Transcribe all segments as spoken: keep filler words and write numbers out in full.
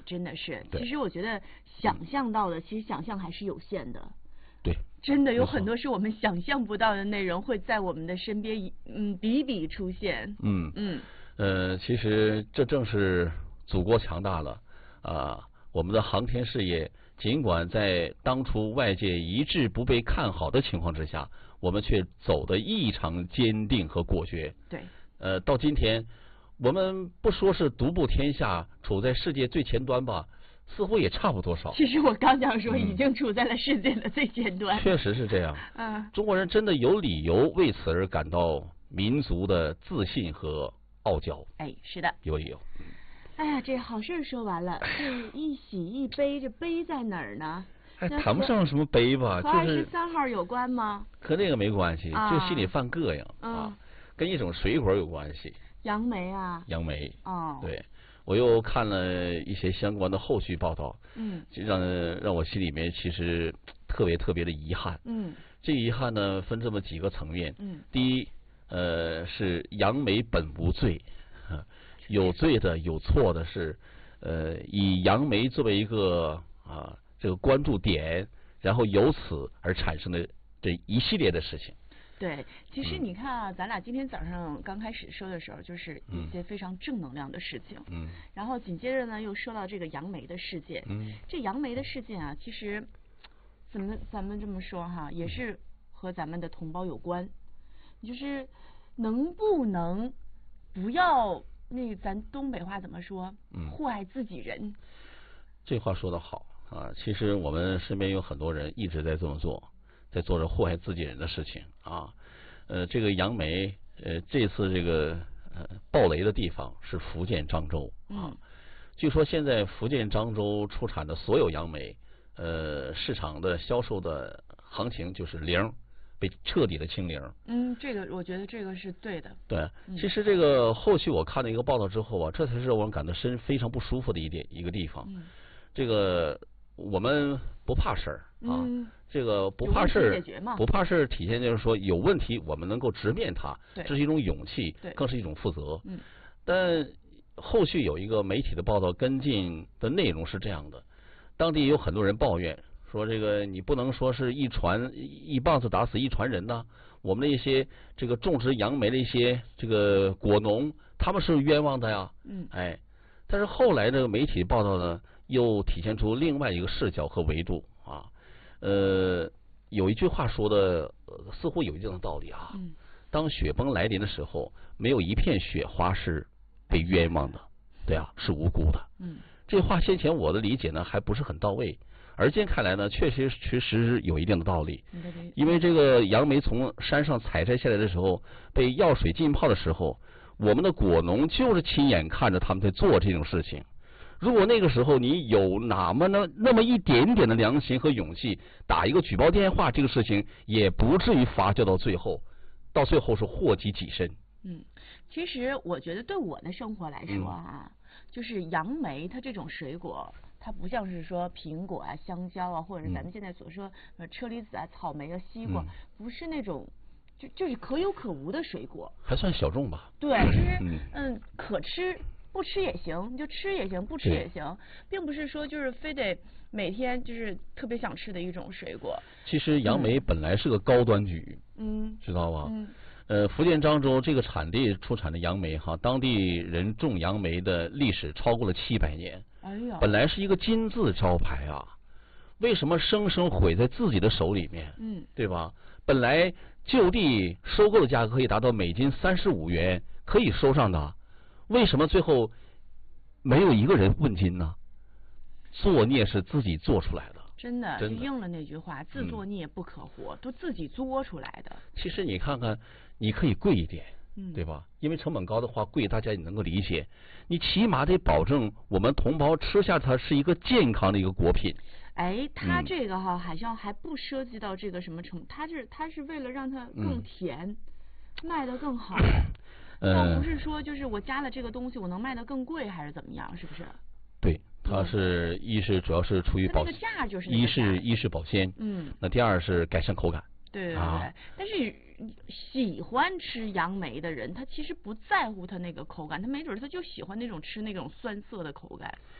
真的是。其实我觉得想象到的，其实想象还是有限的。 对。 真的有很多是我们想象不到的内容会在我们的身边，嗯，比比出现。 嗯嗯。 呃，其实这正是祖国强大了啊！我们的航天事业，尽管在当初外界一致不被看好的情况之下，我们却走得异常坚定和果决。 对。 呃，到今天，我们不说是独步天下，处在世界最前端吧。似乎也差不多少。 其实我刚想说，已经处在了世界的最前端。 嗯、确实是这样。 嗯， 中国人真的有理由为此而感到民族的自信和傲娇。 哎，是的， 有理由。 哎呀，这好事说完了，这一喜一悲，这悲在哪儿呢？ 还谈不上什么悲吧， 和二十三号有关吗？ 和那个没关系， 啊、 就心里犯膈应嗯、 啊，跟一种水果有关系。 杨梅啊。 杨梅。 哦。 对。我又看了一些相关的后续报道， 嗯， 让让我心里面其实特别特别的遗憾。 嗯， 这个遗憾呢分这么几个层面。 嗯， 第一，呃，是杨梅本无罪，有罪的有错的是，呃，以杨梅作为一个啊这个关注点，然后由此而产生的这一系列的事情。 对，其实你看啊，嗯、咱俩今天早上刚开始说的时候，就是一些非常正能量的事情。 嗯。 然后紧接着呢，又说到这个杨梅的事件。 嗯。 这杨梅的事件啊，其实怎么咱们这么说哈，也是和咱们的同胞有关。就是能不能不要那咱东北话怎么说？ 嗯。 祸害自己人。 这话说得好啊！其实我们身边有很多人一直在这么做。在做着祸害自己人的事情啊，呃，这个杨梅，呃，这次这个呃爆雷的地方是福建漳州啊。 嗯、 据说现在福建漳州出产的所有杨梅，呃，市场的销售的行情就是零，被彻底的清零。 嗯，这个我觉得这个是对的。 对， 嗯、 其实这个后续我看了一个报道之后啊，这才是让我感到身非常不舒服的一点一个地方。 嗯、 这个我们不怕事儿啊。 嗯这个不怕事儿，不怕事儿，体现就是说有问题，我们能够直面它，这是一种勇气，更是一种负责。 嗯。 但后续有一个媒体的报道跟进的内容是这样的：当地有很多人抱怨说，这个你不能说是一船一棒子打死一船人呐、啊。我们的一些这个种植杨梅的一些这个果农，他们是冤枉的呀。 嗯。 哎，但是后来这个媒体报道呢，又体现出另外一个视角和维度啊。呃，有一句话说的、呃、似乎有一定的道理啊。 嗯。 当雪崩来临的时候，没有一片雪花是被冤枉的，对啊，是无辜的。 嗯。 这话先前我的理解呢还不是很到位，而今看来呢，确实确实有一定的道理。因为这个杨梅从山上采摘下来的时候，被药水浸泡的时候，我们的果农就是亲眼看着他们在做这种事情。如果那个时候你有哪么那那么一点点的良心和勇气，打一个举报电话，这个事情也不至于发酵到最后，到最后是祸及己身。 嗯，其实我觉得对我的生活来说啊，嗯、就是杨梅它这种水果，它不像是说苹果啊、香蕉啊，或者是咱们现在所说呃车厘子啊、草莓啊、西瓜，嗯、不是那种就就是可有可无的水果， 还算小众吧。 对，就是嗯嗯可吃。不吃也行，你就吃也行，不吃也行，并不是说就是非得每天就是特别想吃的一种水果。 其实杨梅本来是个高端菊， 嗯， 知道吧？ 嗯， 呃，福建漳州这个产地出产的杨梅哈，当地人种杨梅的历史超过了七百年。 哎呀， 本来是一个金字招牌啊，为什么生生毁在自己的手里面？ 嗯， 对吧？本来就地收购的价格可以达到每斤三十五元，可以收上的。为什么最后没有一个人问津呢？作孽是自己做出来的， 真的， 真的就应了那句话，自作孽不可活，嗯、都自己作出来的。 其实你看看，你可以贵一点， 嗯、 对吧？因为成本高的话，贵大家也能够理解。你起码得保证我们同胞吃下它是一个健康的一个果品。 哎，它这个哈、嗯、好像还不涉及到这个什么成，它是它是为了让它更甜，嗯、卖得更好。倒不是说就是我加了这个东西我能卖得更贵还是怎么样，是不是？ 对，它是一是主要是出于保， 那个价就是一是一是保鲜， 嗯， 那第二是改善口感。 对对对， 啊、 但是喜欢吃杨梅的人，他其实不在乎他那个口感，他没准他就喜欢那种吃那种酸涩的口感。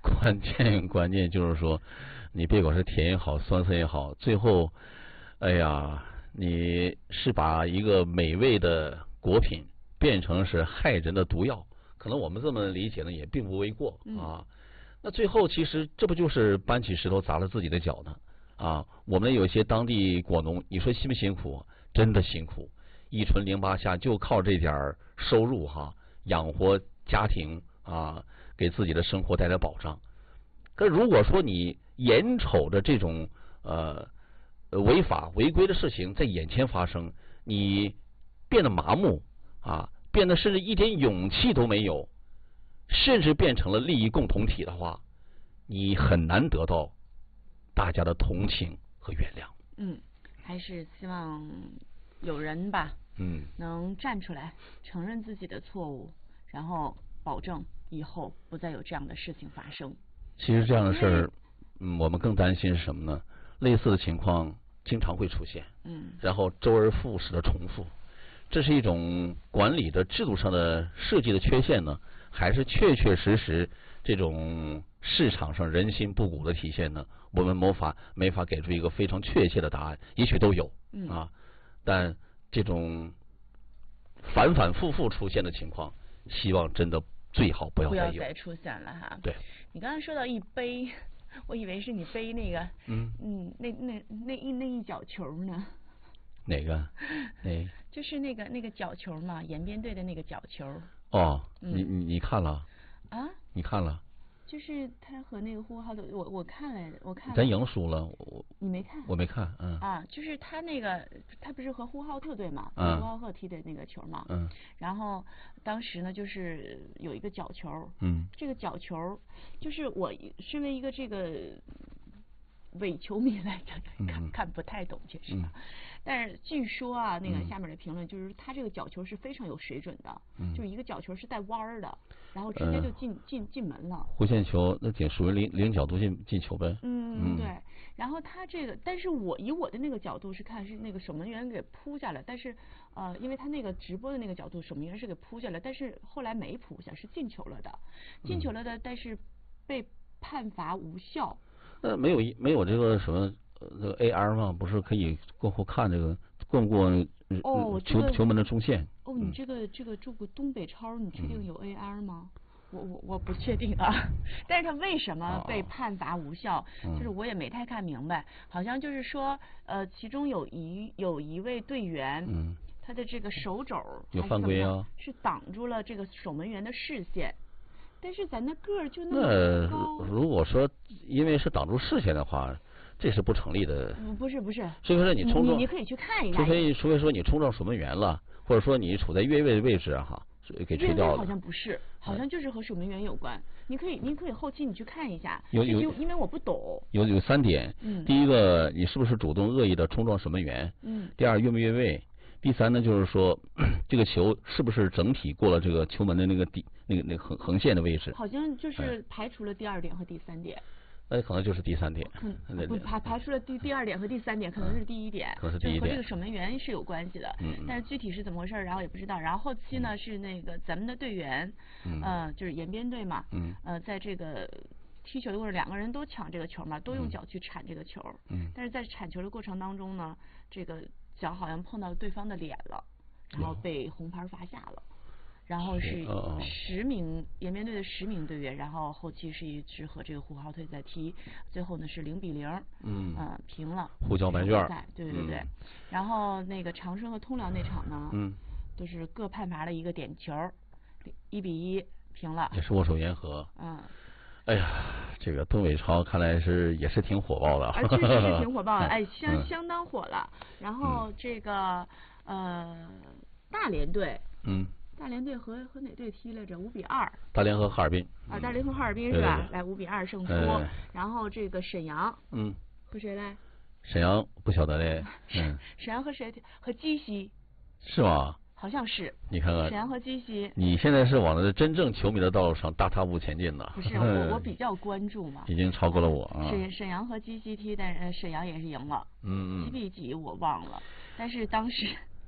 关键关键就是说，你别管是甜也好，酸涩也好，最后，哎呀，你是把一个美味的果品变成是害人的毒药，可能我们这么理解呢，也并不为过啊。嗯、那最后其实这不就是搬起石头砸了自己的脚呢？啊，我们有些当地果农，你说辛不辛苦？真的辛苦，一春零八下就靠这点收入哈，养活家庭啊，给自己的生活带来保障。可如果说你眼瞅着这种呃违法违规的事情在眼前发生，你变得麻木啊，变得甚至一点勇气都没有，甚至变成了利益共同体的话，你很难得到大家的同情和原谅。 嗯，还是希望有人吧，嗯，能站出来承认自己的错误，然后保证以后不再有这样的事情发生。 其实这样的事儿，嗯，我们更担心是什么呢？类似的情况经常会出现，嗯，然后周而复始的重复，这是一种管理的制度上的设计的缺陷呢，还是确确实实这种市场上人心不古的体现呢？我们没法没法给出一个非常确切的答案，也许都有，嗯啊，但这种反反复复出现的情况，希望真的最好不要再有， 不要再出现了哈。 对。 你刚才说到一杯，我以为是你背那个，嗯嗯，那那那一那一脚球呢？ 哪个？哪？ 就是那个那个角球嘛，延边队的那个角球。 哦，嗯、你你你看了？ 啊？ 你看了？ 就是他和那个呼和浩特，我我看了，我看了。 咱赢输了，我你没看？ 我没看，嗯。 啊，就是他那个，他不是和呼和浩特队嘛，嗯、呼和浩特踢的那个球嘛，嗯。然后当时呢，就是有一个角球，嗯，这个角球，就是我身为一个这个伪球迷来讲，看、嗯、看不太懂，确实。嗯、但是据说啊，那个下面的评论就是他这个角球是非常有水准的，嗯、就是一个角球是带弯儿的。然后直接就进、呃、进进门了。 弧线球那仅属于零零角度进进球呗。 嗯，对。然后他这个，但是我以我的那个角度是看是那个守门员给扑下来，但是呃，因为他那个直播的那个角度，守门员是给扑下来，但是后来没扑下，是进球了的，进球了的，嗯、但是被判罚无效。 那没有一没有这个什么这个 A R 吗？不是可以过后看这个过不过哦球、这个、球门的中线？ 哦，你这个这个住过东北超，你确定有 A R 吗？嗯、我我我不确定啊，但是他为什么被判罚无效？哦、就是我也没太看明白，好像就是说，呃，其中有一有一位队员，嗯，他的这个手肘有犯规啊， 是挡住了这个守门员的视线，但是咱那个儿就那么高。那如果说因为是挡住视线的话，这是不成立的。 不是不是， 除非说你冲撞， 你你可以去看一下。 除非除非说你冲撞守门员了。或者说你处在越位的位置哈，给吹掉了。 好像不是，好像就是和守门员有关。你可以，你可以后期你去看一下。 有有， 因为我不懂。 有有三点。嗯。第一个，你是不是主动恶意的冲撞守门员？嗯。第二，越没越位？第三呢，就是说这个球是不是整体过了这个球门的那个底那个那个横横线的位置？ 好像就是排除了第二点和第三点。 那可能就是第三点， 嗯，不排排除了第第二点和第三点，可能是第一点， 可能是第一点， 和这个守门员是有关系的，嗯，但是具体是怎么回事，然后也不知道。然后后期呢、嗯、是那个咱们的队员，嗯，呃，就是延边队嘛，嗯，呃，在这个踢球的过程，两个人都抢这个球嘛，都用脚去铲这个球，嗯，但是在铲球的过程当中呢，这个脚好像碰到对方的脸了，然后被红牌罚下了。然后是十名延边队的十名队员，然后后期是一直和这个呼和浩特在踢，最后呢是零比零，嗯，呃平了， 互交白卷， 对对对。嗯、然后那个长春和通辽那场呢，嗯，都是各判罚了一个点球，一比一平了， 也是握手言和，嗯。哎呀，这个东北超看来是也是挺火爆的， 啊，确实是挺火爆的，哎，相、嗯、相当火了。然后这个、嗯、呃大连队，嗯。大连队和和哪队踢来着？五比二。 大连和哈尔滨。 啊，大连和哈尔滨是吧？对对对来五比二胜出。嗯、然后这个沈阳，嗯，和谁来？ 沈阳不晓得嘞。 嗯。沈阳和谁踢？和鸡西。 是吗？ 好像是。 你看看。 沈阳和鸡西。 你现在是往着真正球迷的道路上大踏步前进呢。 不是，我我比较关注嘛。 已经超过了我啊。 沈沈阳和鸡西踢，但是沈阳也是赢了。嗯嗯。几比几我忘了，但是当时。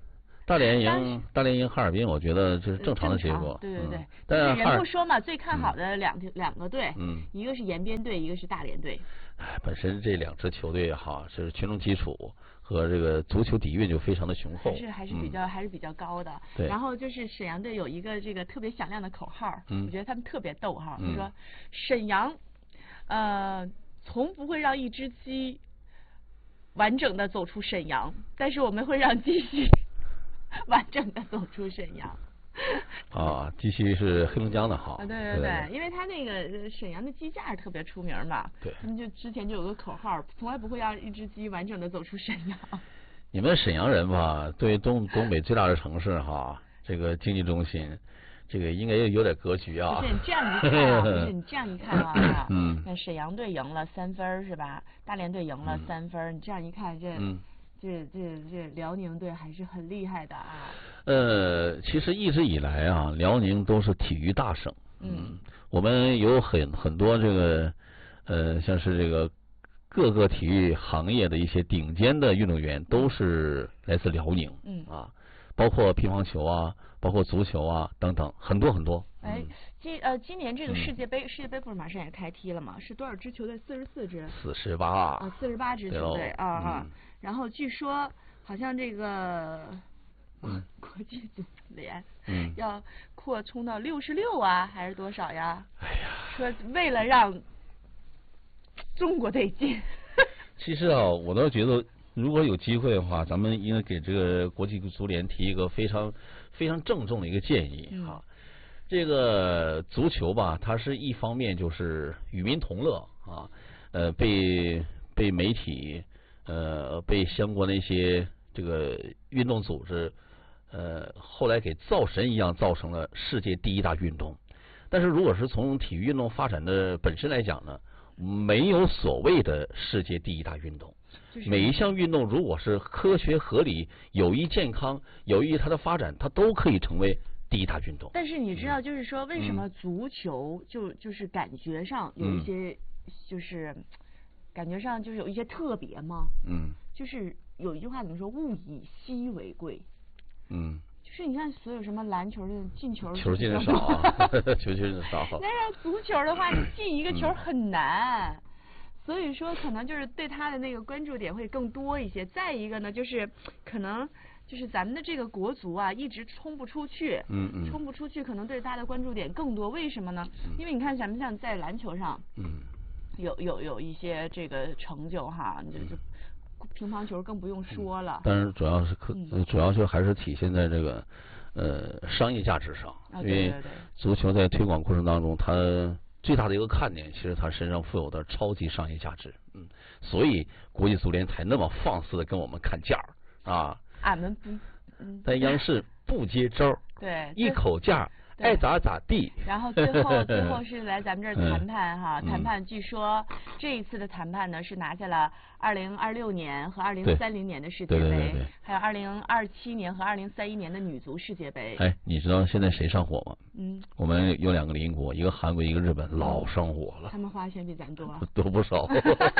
大连赢大连赢哈尔滨，我觉得这是正常的结果。 对对对。 嗯、但是人不说嘛，最看好的两、嗯、两个队， 嗯， 一个是延边队，一个是大连队。 哎，本身这两支球队哈，是群众基础和这个足球底蕴就非常的雄厚， 还是还是比较、嗯、还是比较高的。 对。 然后就是沈阳队有一个这个特别响亮的口号， 嗯， 我觉得他们特别逗哈， 嗯、 就说沈阳，呃，从不会让一只鸡完整的走出沈阳，但是我们会让鸡西完整的走出沈阳。 啊，鸡西是黑龙江的哈。 啊，对对 对, 对，因为他那个沈阳的鸡架特别出名嘛。 对。 他们就之前就有个口号，从来不会让一只鸡完整的走出沈阳。 你们沈阳人吧，对东东北最大的城市哈，这个经济中心，这个应该有点格局啊。 不是你这样一看啊，不是你这样一看啊， 嗯， 那沈阳队赢了三分是吧？大连队赢了三分，嗯、你这样一看这。 嗯。 这这这辽宁队还是很厉害的啊。 呃，其实一直以来啊，辽宁都是体育大省。 嗯。 我们有很很多这个呃，像是这个各个体育行业的一些顶尖的运动员都是来自辽宁。 嗯。 啊，包括乒乓球啊，包括足球啊等等，很多很多。 哎，今呃今年这个世界杯，嗯、世界杯不是马上也开踢了吗？是多少支球队？四十四支。 四十八。 啊，四十八支球队啊啊。 嗯。 然后据说好像这个嗯国际足联嗯要扩充到六十六啊，还是多少呀？ 哎呀， 说为了让中国队进。 其实啊，我倒觉得如果有机会的话，咱们应该给这个国际足联提一个非常非常郑重的一个建议啊。 嗯、 这个足球吧，它是一方面就是与民同乐啊，呃，被被媒体。呃，被相关的一些这个运动组织，呃，后来给造神一样造成了世界第一大运动。但是如果是从体育运动发展的本身来讲呢，没有所谓的世界第一大运动。每一项运动如果是科学合理、有益健康、有益于它的发展，它都可以成为第一大运动。 但是你知道，就是说为什么足球就就是感觉上有一些就是。嗯感觉上就是有一些特别吗？ 嗯， 就是有一句话怎么说，物以稀为贵。 嗯， 就是你看所有什么篮球的进球球进的少，球进的少。 但是足球的话，你进一个球很难，嗯、所以说可能就是对他的那个关注点会更多一些。再一个呢，就是可能就是咱们的这个国足啊，一直冲不出去， 嗯嗯， 冲不出去，可能对他的关注点更多。为什么呢？因为你看咱们像在篮球上， 嗯。 有有有一些这个成就哈，就就乒乓球更不用说了。 但是主要是可、嗯、主要就还是体现在这个呃商业价值上， 啊、 因为足球在推广过程当中，它最大的一个看点，其实它身上富有的超级商业价值，嗯，所以国际足联才那么放肆的跟我们砍价啊。 俺们不，嗯， 但央视不接招， 对， 一口价。爱咋咋地。 然后最后最后是来咱们这儿谈判哈， 嗯、 谈判据说这一次的谈判呢是拿下了二零二六年和二零三零年的世界杯， 对对对对还有二零二七年和二零三一年的女足世界杯。 哎，你知道现在谁上火吗？ 嗯， 我们有两个邻国，一个韩国，一个日本，老上火了。 他们花钱比咱多。 多不少。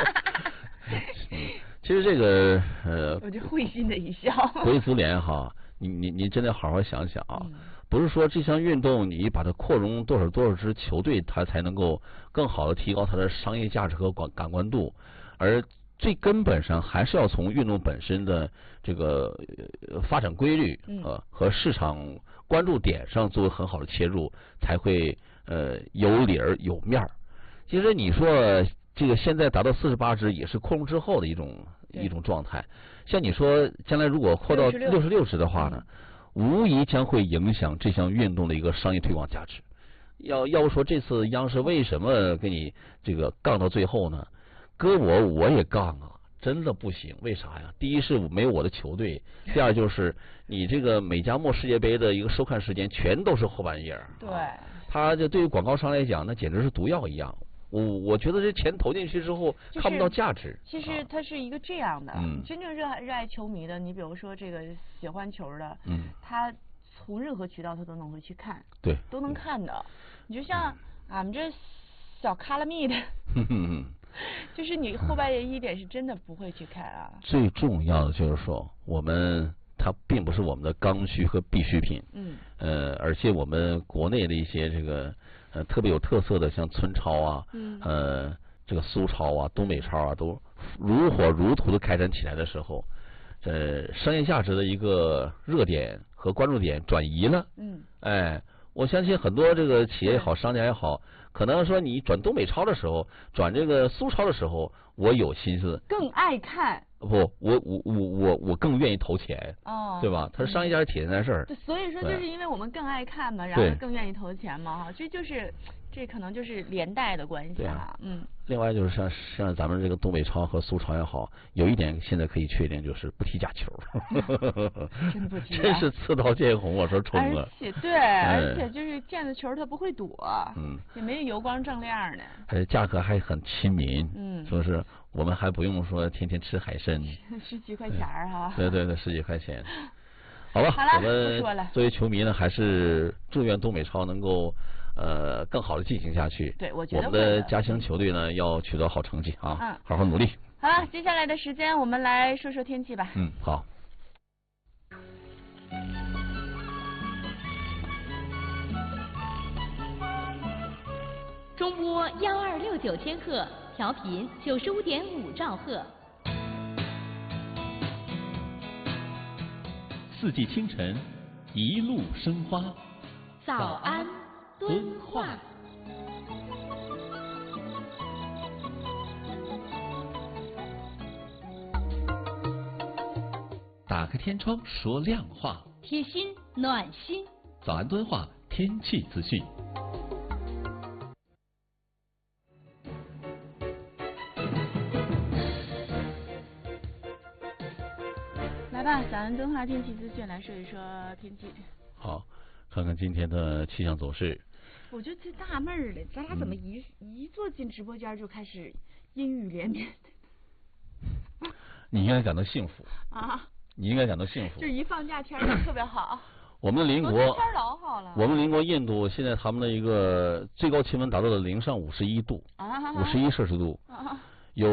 其实这个呃， 我就会心的一笑。 国际足联哈，你你你真的好好想想啊。 嗯， 不是说这项运动你把它扩容多少多少支球队，它才能够更好的提高它的商业价值和感感官度，而最根本上还是要从运动本身的这个发展规律呃和市场关注点上做很好的切入，才会呃有理儿有面儿。其实你说这个现在达到四十八支也是扩容之后的一种一种状态，像你说将来如果扩到六十六支的话呢？嗯，无疑将会影响这项运动的一个商业推广价值。要要不说这次央视为什么给你这个杠到最后呢？搁我我也杠啊，真的不行。为啥呀？第一是没有我的球队，第二就是你这个美加墨世界杯的一个收看时间全都是后半夜。 对， 它这对于广告商来讲，那简直是毒药一样。我我觉得这钱投进去之后、就是、看不到价值。 其实它是一个这样的， 嗯、 真正热爱热爱球迷的，你比如说这个喜欢球的， 嗯， 他从任何渠道他都能会去看， 对， 都能看的。你就像俺们这小卡拉密的，就是你后半夜一点是真的不会去看啊。 最重要的就是说，我们他它并不是我们的刚需和必需品。 嗯。 呃，而且我们国内的一些这个呃特别有特色的，像村超啊， 嗯， 呃，这个苏超啊、东北超啊，都如火如荼的开展起来的时候，呃，商业价值的一个热点和关注点转移了。 嗯。 哎，我相信很多这个企业也好，商家也好，可能说你转东北超的时候，转这个苏超的时候，我有心思更爱看。 不，我我我我我更愿意投钱， 哦， 对吧？它是商业价值体现在这儿。 对，所以说就是因为我们更爱看嘛，然后更愿意投钱嘛，哈，这就是这可能就是连带的关系啊，嗯。 另外就是像像咱们这个东北超和苏超也好，有一点现在可以确定就是不踢假球， 真不踢、啊， 真是刺刀见红，我说冲了。 而且对，而且就是毽子球它不会躲， 嗯， 也没油光锃亮的， 而且价格还很亲民， 嗯， 说是我们还不用说天天吃海参， 十几块钱哈。 对对对，十几块钱。好吧， 好了， 我们不说了。 作为球迷呢，还是祝愿东北超能够呃更好的进行下去。 对，我觉得我们的家乡球队呢要取得好成绩啊， 嗯， 好好努力。 好了，接下来的时间我们来说说天气吧。 嗯，好。 中波幺二六九千赫，调频九十五点五兆赫。 四季清晨，一路生花。 早安，敦化。 打开天窗说亮话， 贴心暖心。 早安敦化天气资讯。 来吧，早安敦化天气资讯，来说一说天气。 好，看看今天的气象走势。 我就最纳闷儿了，咱俩怎么一、嗯、一坐进直播间就开始阴雨连绵？ 你应该感到幸福啊！ 你应该感到幸福。 就一放假天儿特别好。 我们的邻国天老好了。 我们邻国印度现在他们的一个最高气温达到了零上五十一度，五十一摄氏度， 啊、 有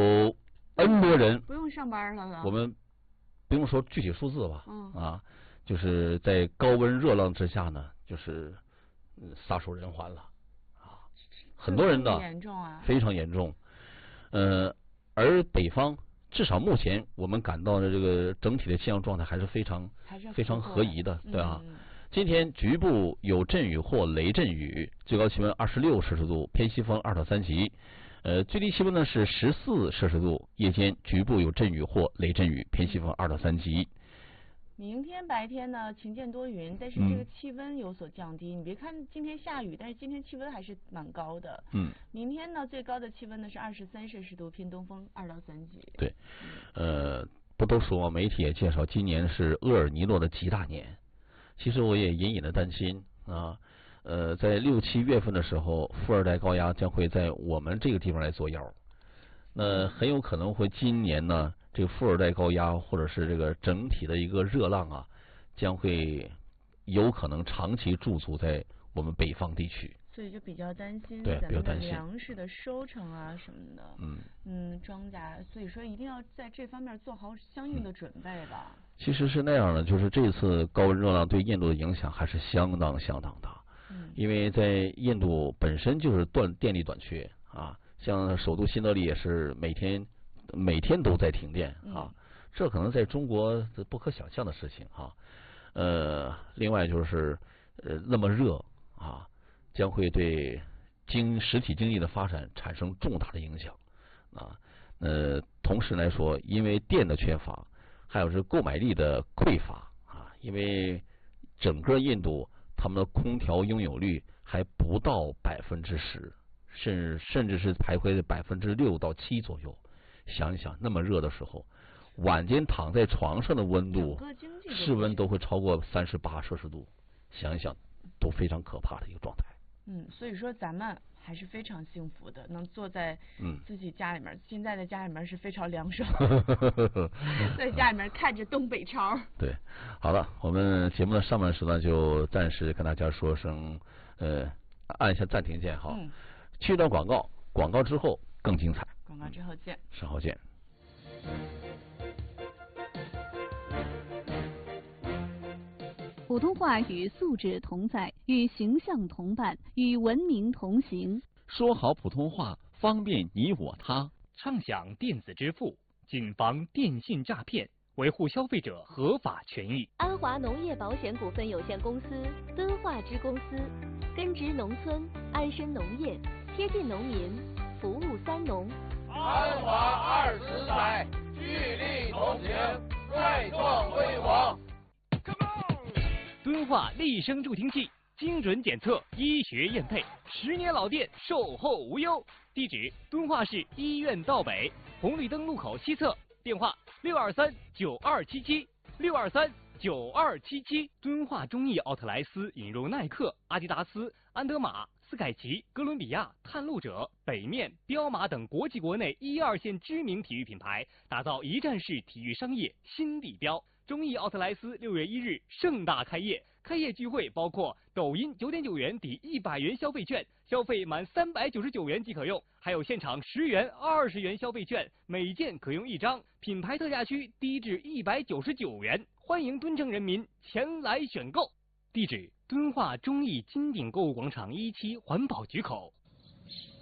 N 多人不用上班了。 我们不用说具体数字吧， 嗯、 啊，就是在高温热浪之下呢，就是撒手人寰了啊，很多人的严重啊， 非常严重。呃，而北方至少目前我们感到的这个整体的气象状态还是非常非常合宜的，对啊。 嗯、 今天局部有阵雨或雷阵雨，最高气温二十六摄氏度，偏西风二到三级。呃，最低气温呢是十四摄氏度，夜间局部有阵雨或雷阵雨，偏西风二到三级。 明天白天呢晴间多云，但是这个气温有所降低。嗯、你别看今天下雨，但是今天气温还是蛮高的。 嗯。 明天呢最高的气温呢是二十三摄氏度，偏东风二到三级。 对，呃，不都说媒体也介绍今年是厄尔尼诺的极大年，其实我也隐隐的担心啊。呃，在六七月份的时候，副热带高压将会在我们这个地方来作妖，那很有可能会今年呢，这个副热带高压或者是这个整体的一个热浪啊，将会有可能长期驻足在我们北方地区。 所以就比较担心对咱们的粮食的收成啊什么的， 嗯嗯，庄稼，所以说一定要在这方面做好相应的准备吧。 嗯、其实是那样的，就是这次高温热浪对印度的影响还是相当相当大。 嗯， 因为在印度本身就是断电力短缺啊，像首都新德里也是每天每天都在停电啊， 嗯、 这可能在中国不可想象的事情哈、啊。呃，另外就是呃那么热啊，将会对经实体经济的发展产生重大的影响啊。呃，同时来说，因为电的缺乏，还有是购买力的匮乏啊，因为整个印度。他们的空调拥有率还不到百分之十，甚至甚至是徘徊在百分之六到七左右。想一想，那么热的时候，晚间躺在床上的温度，室温都会超过三十八摄氏度。想一想，都非常可怕的一个状态。 嗯，所以说咱们还是非常幸福的，能坐在自己家里面。嗯、现在的家里面是非常凉爽，在家里面看着东北超。 对，好了，我们节目的上半时段就暂时跟大家说声呃，按一下暂停键哈。 嗯。 去一段广告，广告之后更精彩。 广告之后见。 稍后见。 普通话与素质同在，与形象同伴，与文明同行。 说好普通话，方便你我他。 畅享电子支付，谨防电信诈骗，维护消费者合法权益。 安华农业保险股份有限公司敦化支公司，根植农村，安身农业，贴近农民，服务三农。 安华二十载，聚力同行，再创辉煌。 敦化立声助听器，精准检测，医学验配，十年老店，售后无忧。地址：敦化市医院道北红绿灯路口西侧，电话：六二三九二七七六二三九二七七。敦化中意奥特莱斯引入耐克、阿迪达斯、安德玛、斯凯奇、哥伦比亚、探路者、北面、彪马等国际国内一二线知名体育品牌，打造一站式体育商业新地标。中意奥特莱斯六月一日盛大开业，开业聚会包括抖音九点九元抵一百元消费券，消费满三百九十九元即可用，还有现场十元、二十元消费券，每件可用一张，品牌特价区低至一百九十九元，欢迎敦城人民前来选购。地址：敦化中意金鼎购物广场一期环保局口。